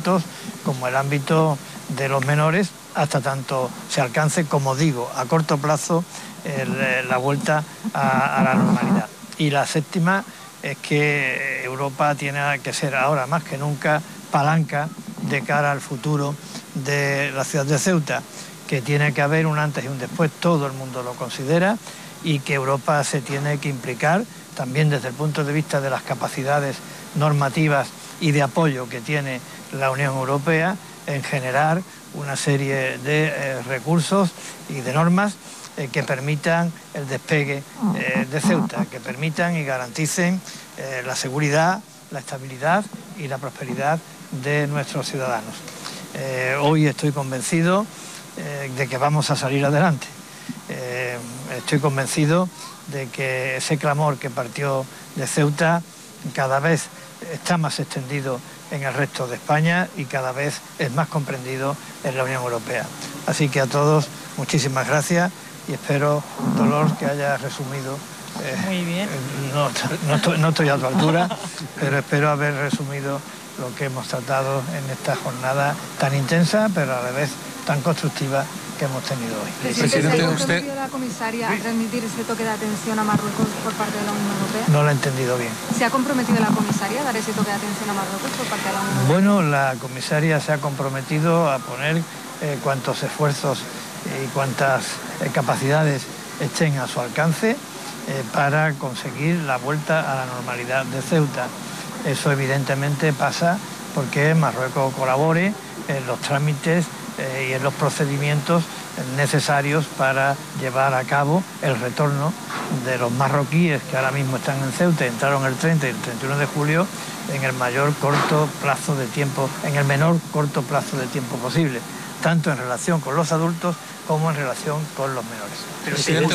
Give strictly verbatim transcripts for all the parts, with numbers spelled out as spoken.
adultos como el ámbito de los menores, hasta tanto se alcance, como digo, a corto plazo el, la vuelta a, a la normalidad. Y la séptima es que Europa tiene que ser ahora más que nunca palanca de cara al futuro de la ciudad de Ceuta, que tiene que haber un antes y un después, todo el mundo lo considera, y que Europa se tiene que implicar también desde el punto de vista de las capacidades normativas y de apoyo que tiene la Unión Europea en generar una serie de eh, recursos y de normas eh, que permitan el despegue eh, de Ceuta, que permitan y garanticen eh, la seguridad, la estabilidad y la prosperidad de nuestros ciudadanos. Eh, hoy estoy convencido eh, de que vamos a salir adelante. Eh, estoy convencido de que ese clamor que partió de Ceuta cada vez está más extendido en el resto de España y cada vez es más comprendido en la Unión Europea. Así que a todos, muchísimas gracias y espero, Dolores, que haya resumido. Eh, Muy bien. No, no, estoy, no estoy a tu altura, pero espero haber resumido lo que hemos tratado en esta jornada tan intensa, pero a la vez tan constructiva que hemos tenido hoy. Presidente, ¿se ha comprometido la comisaria a transmitir ese toque de atención a Marruecos por parte de la Unión Europea? No lo he entendido bien. ¿Se ha comprometido la comisaria a dar ese toque de atención a Marruecos por parte de la Unión Europea? Bueno, la comisaria se ha comprometido a poner eh, cuantos esfuerzos y cuantas eh, capacidades estén a su alcance eh, para conseguir la vuelta a la normalidad de Ceuta. Eso evidentemente pasa porque Marruecos colabore en los trámites eh, y en los procedimientos necesarios para llevar a cabo el retorno de los marroquíes que ahora mismo están en Ceuta, entraron el treinta y el treinta y uno de julio en el mayor corto plazo de tiempo, en el menor corto plazo de tiempo posible, tanto en relación con los adultos como en relación con los menores. Presidente,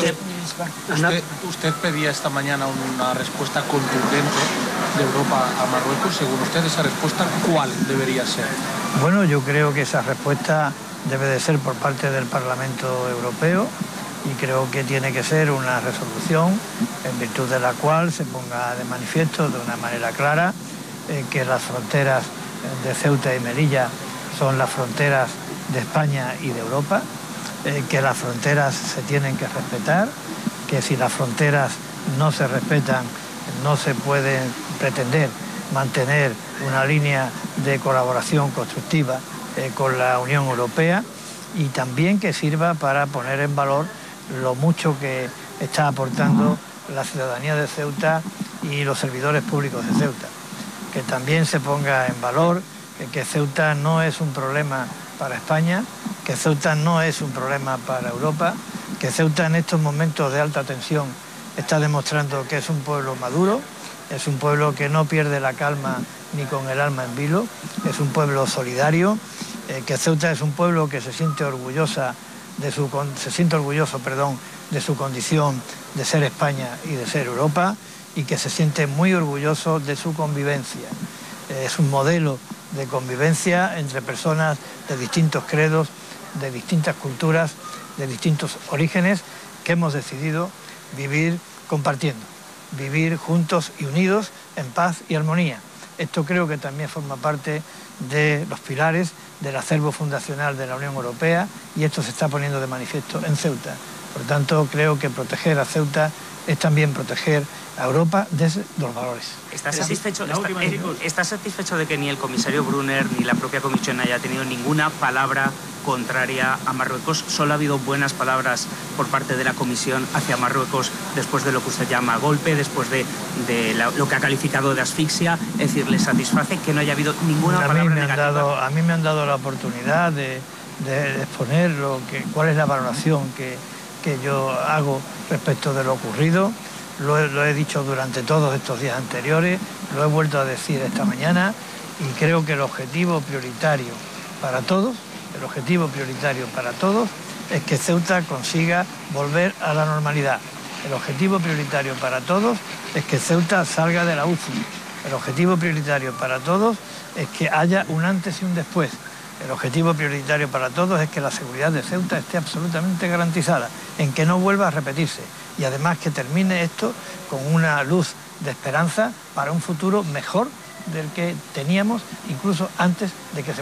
usted, usted pedía esta mañana una respuesta contundente de Europa a Marruecos. Según usted, esa respuesta, ¿cuál debería ser? Bueno, yo creo que esa respuesta debe de ser por parte del Parlamento Europeo y creo que tiene que ser una resolución en virtud de la cual se ponga de manifiesto de una manera clara eh, que las fronteras de Ceuta y Melilla son las fronteras de España y de Europa, eh, que las fronteras se tienen que respetar, que si las fronteras no se respetan no se puede pretender mantener una línea de colaboración constructiva eh, con la Unión Europea, y también que sirva para poner en valor lo mucho que está aportando la ciudadanía de Ceuta y los servidores públicos de Ceuta. Que también se ponga en valor que, que Ceuta no es un problema para España, que Ceuta no es un problema para Europa, que Ceuta en estos momentos de alta tensión está demostrando que es un pueblo maduro, es un pueblo que no pierde la calma ni con el alma en vilo, es un pueblo solidario, eh, que Ceuta es un pueblo que se siente orgullosa de su, se siente orgulloso, perdón, de su condición de ser España y de ser Europa, y que se siente muy orgulloso de su convivencia. Eh, es un modelo de convivencia entre personas de distintos credos, de distintas culturas, de distintos orígenes, que hemos decidido vivir compartiendo, vivir juntos y unidos en paz y armonía. Esto creo que también forma parte de los pilares del acervo fundacional de la Unión Europea, y esto se está poniendo de manifiesto en Ceuta. Por tanto, creo que proteger a Ceuta es también proteger a Europa desde los valores. ¿Está satisfecho, está, eh, ¿Está satisfecho de que ni el comisario Brunner ni la propia Comisión haya tenido ninguna palabra contraria a Marruecos? Solo ha habido buenas palabras por parte de la Comisión hacia Marruecos después de lo que usted llama golpe, después de, de la, lo que ha calificado de asfixia. Es decir, ¿le satisface que no haya habido ninguna a palabra mí me negativa? Han dado, a mí me han dado la oportunidad de, de exponer lo que, cuál es la valoración que, que yo hago respecto de lo ocurrido. Lo he, lo he dicho durante todos estos días anteriores, lo he vuelto a decir esta mañana, y creo que el objetivo prioritario para todos, el objetivo prioritario para todos es que Ceuta consiga volver a la normalidad. El objetivo prioritario para todos es que Ceuta salga de la U C I. El objetivo prioritario para todos es que haya un antes y un después. El objetivo prioritario para todos es que la seguridad de Ceuta esté absolutamente garantizada, en que no vuelva a repetirse, y además que termine esto con una luz de esperanza para un futuro mejor del que teníamos incluso antes de que se